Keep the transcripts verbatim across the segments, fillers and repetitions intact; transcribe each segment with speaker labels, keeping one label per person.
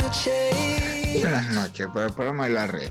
Speaker 1: Buenas noches, por el programa de la red.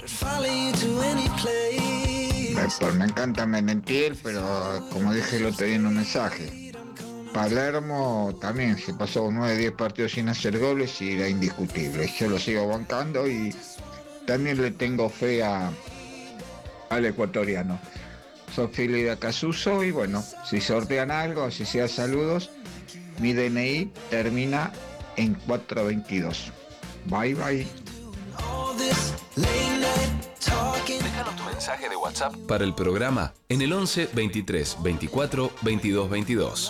Speaker 1: Pues me encanta mentir, pero como dije el otro día en un mensaje, Palermo también se pasó nueve diez partidos sin hacer goles y era indiscutible. Yo lo sigo bancando y también le tengo fe a, al ecuatoriano. Soy Fili de Acasuso y bueno, si sortean algo, si sea saludos, mi D N I termina en cuatro veintidós. Bye bye.
Speaker 2: Déjanos tu mensaje de WhatsApp para el programa en el once veintitrés veinticuatro veintidós veintidós.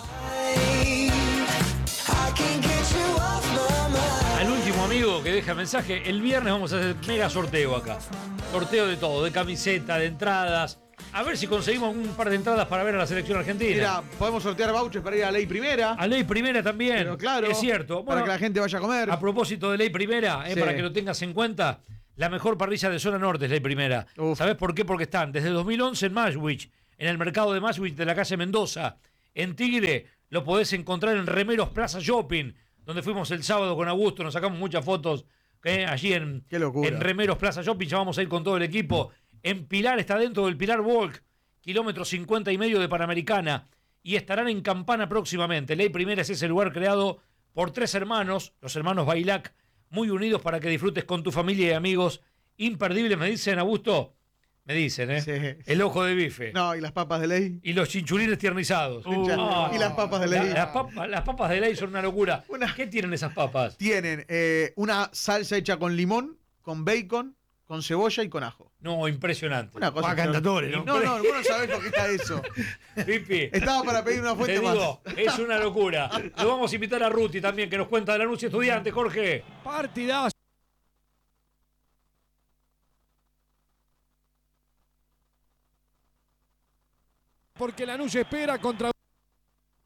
Speaker 3: Al último amigo que deja mensaje, el viernes vamos a hacer mega sorteo acá. Sorteo de todo, de camiseta, de entradas. A ver si conseguimos un par de entradas para ver a la selección argentina.
Speaker 4: Mira, podemos sortear vouchers para ir a Ley Primera.
Speaker 3: A Ley Primera también.
Speaker 4: Pero claro,
Speaker 3: es cierto.
Speaker 4: Para
Speaker 3: Bueno,
Speaker 4: que la gente vaya a comer.
Speaker 3: A propósito de Ley Primera, eh,
Speaker 4: Sí.
Speaker 3: para que lo tengas en cuenta, la mejor parrilla de zona norte es Ley Primera.
Speaker 4: Uf.
Speaker 3: ¿Sabés por qué? Porque están desde dos mil once en Mashwich, en el mercado de Mashwich de la calle Mendoza. En Tigre lo podés encontrar en Remeros Plaza Shopping, donde fuimos el sábado con Augusto, nos sacamos muchas fotos eh, allí en,
Speaker 4: Qué locura.
Speaker 3: en Remeros Plaza Shopping. Ya vamos a ir con todo el equipo. En Pilar está dentro del Pilar Walk, kilómetro cincuenta y medio de Panamericana, y estarán en Campana próximamente. Ley Primera es ese lugar creado por tres hermanos, los hermanos Bailac, muy unidos para que disfrutes con tu familia y amigos. Imperdibles, me dicen, Augusto. Me dicen, ¿eh?
Speaker 4: Sí.
Speaker 3: El ojo de bife.
Speaker 4: No, y las papas de Ley.
Speaker 3: Y los chinchulines tiernizados.
Speaker 4: Uh, y las papas de Ley.
Speaker 3: La- las, papas, las papas de Ley son una locura.
Speaker 4: Una-
Speaker 3: ¿Qué tienen esas papas?
Speaker 4: Tienen eh, una salsa hecha con limón, con bacon, con cebolla y con ajo.
Speaker 3: No, impresionante.
Speaker 4: Una cosa.
Speaker 5: Pa' cantatore, ¿no?
Speaker 4: No, no, vos no sabés por qué está eso.
Speaker 3: Pipi,
Speaker 4: Estaba para pedir una
Speaker 3: te
Speaker 4: fuente
Speaker 3: digo,
Speaker 4: más.
Speaker 3: es una locura. Lo vamos a invitar a Ruti también, que nos cuenta de la Luz Estudiante, Jorge.
Speaker 5: Partidazo. Porque Lanús espera contra